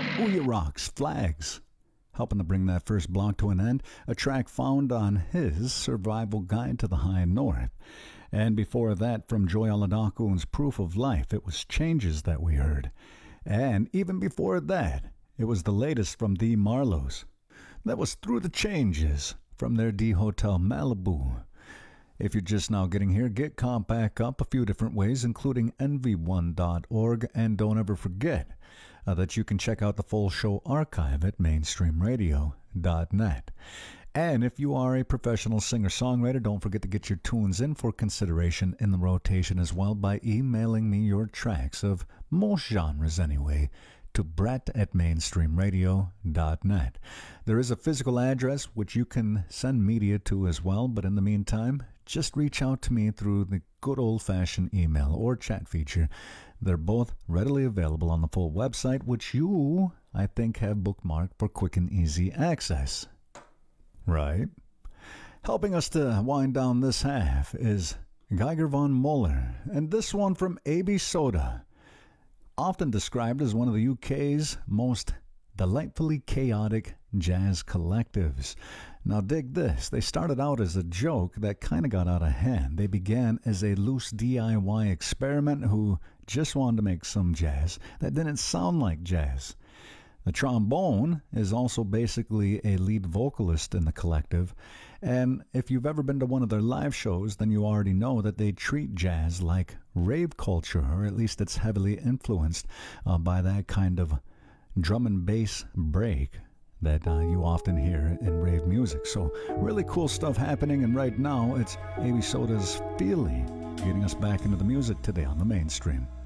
Ouya Rock's Flags, helping to bring that first block to an end, a track found on his Survival Guide to the High North. And before that, from Joy Oladakun's Proof of Life, it was Changes that we heard. And even before that, it was the latest from the Marlows. That was Through the Changes from their D Hotel Malibu. If you're just now getting here, get caught back up a few different ways, including envy1.org, and don't ever forget that you can check out the full show archive at mainstreamradio.net. And if you are a professional singer-songwriter, don't forget to get your tunes in for consideration in the rotation as well by emailing me your tracks of most genres anyway to brett@mainstreamradio.net. There is a physical address which you can send media to as well, but in the meantime, just reach out to me through the good old-fashioned email or chat feature. They're both readily available on the full website, which you, I think, have bookmarked for quick and easy access. Right? Helping us to wind down this half is Geiger von Moller, and this one from AB Soda, often described as one of the UK's most delightfully chaotic jazz collectives. Now dig this, they started out as a joke that kind of got out of hand. They began as a loose DIY experiment who just wanted to make some jazz that didn't sound like jazz. The trombone is also basically a lead vocalist in the collective, and if you've ever been to one of their live shows, then you already know that they treat jazz like rave culture, or at least it's heavily influenced by that kind of drum and bass break that you often hear in rave music. So really cool stuff happening, and right now it's AB Soda's Feeling, getting us back into the music today on the Mainstream.